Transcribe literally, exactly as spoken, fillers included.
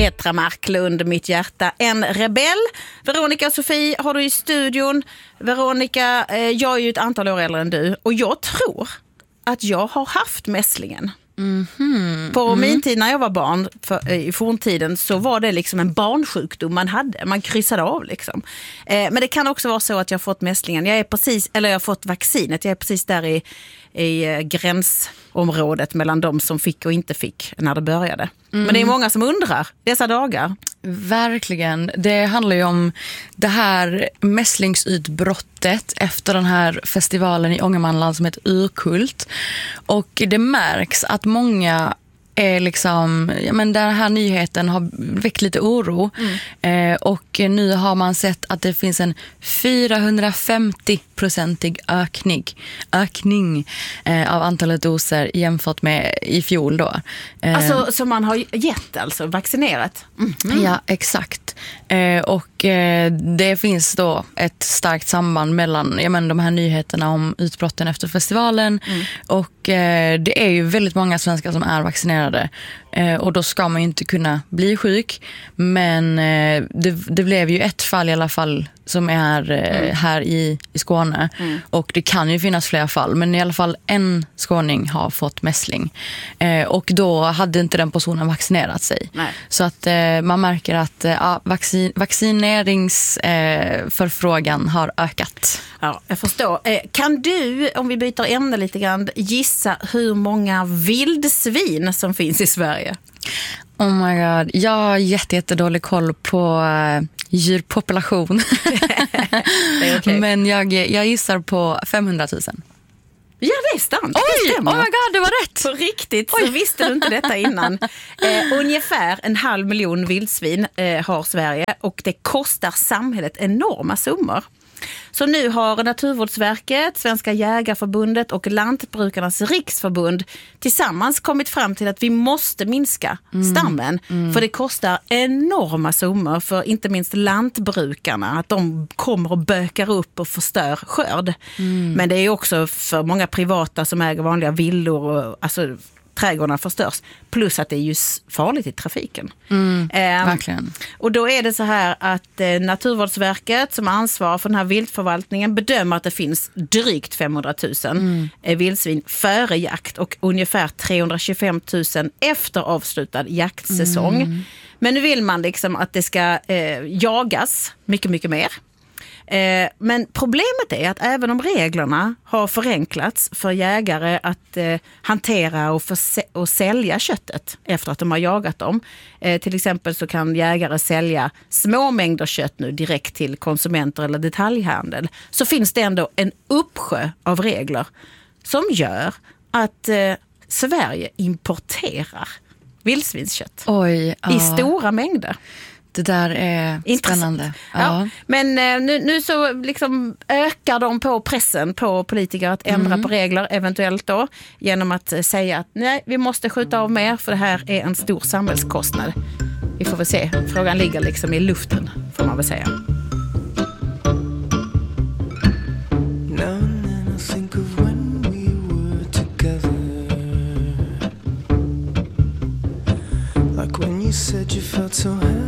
Petra Marklund, mitt hjärta, en rebell. Veronica och Sofie har du i studion. Veronica, eh, jag är ju ett antal år äldre än du och jag tror att jag har haft mässlingen. Mm-hmm. På mm. min tid när jag var barn för, i forntiden så var det liksom en barnsjukdom man hade. Man kryssade av liksom. Eh, men det kan också vara så att jag har fått mässlingen. Jag är precis, eller jag har fått vaccinet. Jag är precis där i, i eh, gränsområdet mellan de som fick och inte fick när det började. Mm. Men det är många som undrar dessa dagar. Verkligen. Det handlar ju om det här mässlingsutbrottet efter den här festivalen i Ångermanland som heter Urkult. Och det märks att många är liksom, ja men den här nyheten har väckt lite oro. Mm. Eh, och nu har man sett att det finns en fyrahundrafemtio-procentig ökning, ökning eh, av antalet doser jämfört med i fjol då. Eh, alltså som man har gett, alltså vaccinerat? Mm-hmm. Ja, exakt. Eh, och eh, det finns då ett starkt samband mellan ja, men de här nyheterna om utbrotten efter festivalen mm. och eh, det är ju väldigt många svenskar som är vaccinerade eh, och då ska man ju inte kunna bli sjuk, men eh, det, det blev ju ett fall i alla fall som är eh, mm. här i, i Skåne mm. och det kan ju finnas fler fall, men i alla fall en skåning har fått mässling eh, och då hade inte den personen vaccinerat sig. Nej. Så att eh, man märker att eh, vaccin, vaccineringsförfrågan eh, har ökat. Ja, jag förstår. Eh, kan du, om vi byter ämne lite grann, gissa hur många vildsvin som finns i Sverige? Oh my god, jag har jätte, jättedålig koll på uh, djurpopulation. Det är okay. Men jag, jag gissar på femhundratusen. Ja, det är sant. Oj, det oh my god, det var rätt. På riktigt, så Oj. visste du inte detta innan. Eh, ungefär en halv miljon vildsvin eh, har Sverige och det kostar samhället enorma summor. Så nu har Naturvårdsverket, Svenska jägarförbundet och Lantbrukarnas riksförbund tillsammans kommit fram till att vi måste minska mm. stammen. Mm. För det kostar enorma summor för inte minst lantbrukarna. Att de kommer och bökar upp och förstör skörd. Mm. Men det är också för många privata som äger vanliga villor och alltså trädgårdarna förstörs. Plus att det är ju farligt i trafiken. Mm, eh, verkligen. Och då är det så här att eh, Naturvårdsverket som ansvarar för den här viltförvaltningen bedömer att det finns drygt femhundratusen mm. eh, vildsvin före jakt och ungefär trehundratjugofemtusen efter avslutad jaktsäsong. Mm. Men nu vill man liksom att det ska eh, jagas mycket, mycket mer. Men problemet är att även om reglerna har förenklats för jägare att eh, hantera och, förse- och sälja köttet efter att de har jagat dem. Eh, till exempel så kan jägare sälja små mängder kött nu direkt till konsumenter eller detaljhandel. Så finns det ändå en uppsjö av regler som gör att eh, Sverige importerar vildsvinskött Oj, ja. i stora mängder. Det där är spännande. Ja. Ja, men nu, nu så liksom ökar de på pressen på politiker att ändra mm. på regler eventuellt då genom att säga att nej, vi måste skjuta av mer för det här är en stor samhällskostnad. Vi får väl se. Frågan ligger liksom i luften får man väl säga. When you said you felt so happy